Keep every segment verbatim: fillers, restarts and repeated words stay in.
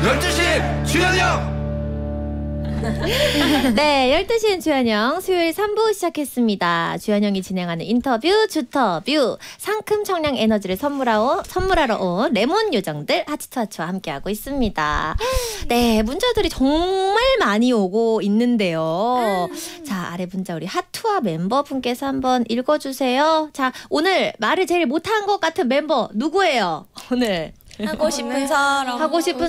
열두 시 주현영. 네, 열두 시엔 주현영 수요일 삼 부 시작했습니다. 주현영이 진행하는 인터뷰 주터뷰. 상큼 청량 에너지를 선물하러, 선물하러 온 레몬 요정들 하치투하치와 함께하고 있습니다. 네, 문자들이 정말 많이 오고 있는데요. 자, 아래 문자 우리 하투아 멤버분께서 한번 읽어주세요. 자, 오늘 말을 제일 못한 것 같은 멤버 누구예요? 오늘 하고 싶은 사람. 하고 싶은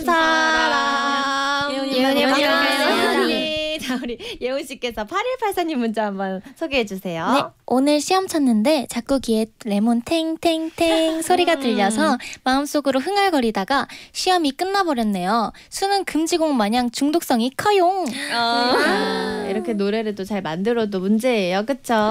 사람. 예은이, 예은이, 예은이, 예은이. 자, 우리 예은 씨께서 팔일팔사님 문자 한번 소개해 주세요. 네, 오늘 시험 쳤는데 자꾸 귀에 레몬 탱탱탱 소리가 들려서 마음속으로 흥얼거리다가 시험이 끝나버렸네요. 수능 금지곡 마냥 중독성이 커용. 아, 이렇게 노래를 또 잘 만들어도 문제예요. 그쵸?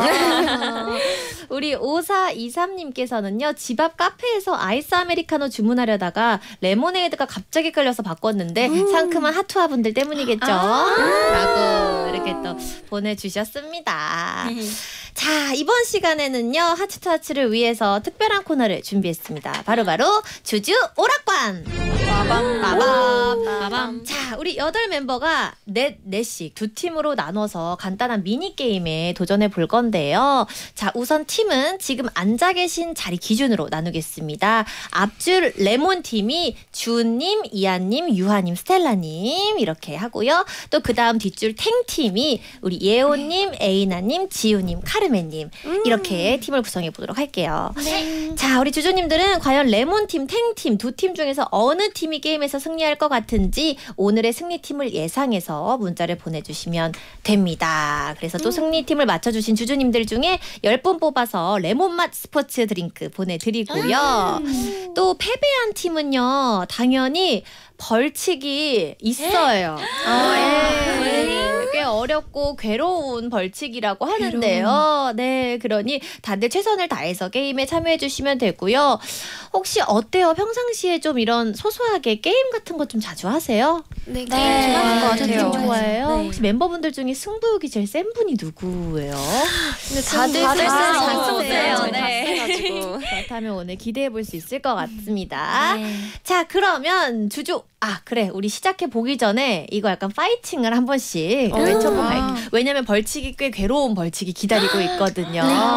우리 오사이삼님께서는요. 집 앞 카페에서 아이스 아메리카노 주문하려다가 레모네이드가 갑자기 끌려서 바꿨는데 음. 상큼한 하투아 분들 때문이겠죠? 아 라고 이렇게 또 보내주셨습니다. 자, 이번 시간에는요. 하치투하치를 위해서 특별한 코너를 준비했습니다. 바로바로 바로 주주 오락관. 빠밤 빠밤 빠밤. 자, 우리 여덟 멤버가 넷, 넷씩 두 팀으로 나눠서 간단한 미니게임에 도전해 볼 건데요. 자, 우선 팀은 지금 앉아 계신 자리 기준으로 나누겠습니다. 앞줄 레몬팀이 주님, 이한님, 유하님, 스텔라님 이렇게 하고요. 또 그 다음 뒷줄 탱팀이 우리 예호님, 에이나님, 지우님, 카르멘님 이렇게 팀을 구성해 보도록 할게요. 네. 자, 우리 주주님들은 과연 레몬팀, 탱팀 두 팀 중에서 어느 팀이 게임에서 승리할 것 같은지 오늘의 승리팀을 예상해서 문자를 보내주시면 됩니다. 그래서 또 승리팀을 맞춰주신 주주님들 중에 열 분 뽑아서 레몬맛 스포츠 드링크 보내드리고요. 또 패배한 팀은요. 당연히 벌칙이 있어요. 아, 예. 꽤 어렵고 괴로운 벌칙이라고 하는데요. 괴로운. 네, 그러니 다들 최선을 다해서 게임에 참여해 주시면 되고요. 혹시 어때요? 평상시에 좀 이런 소소하게 게임 같은 거 좀 자주 하세요? 네, 네. 게임 좋아하는 것 좀 같아요. 좋아해요. 네. 혹시 멤버분들 중에 승부욕이 제일 센 분이 누구예요? 근데 다들 다들 다 잘 쓰세요. 쓰세요. 네. 네. 그렇다면 오늘 기대해 볼 수 있을 것 같습니다. 네. 자, 그러면 주주 아 그래 우리 시작해 보기 전에 이거 약간 파이팅을 한 번씩 어. 외쳐보고 갈게요. 왜냐면 벌칙이 꽤 괴로운 벌칙이 기다리고 있거든요. 네.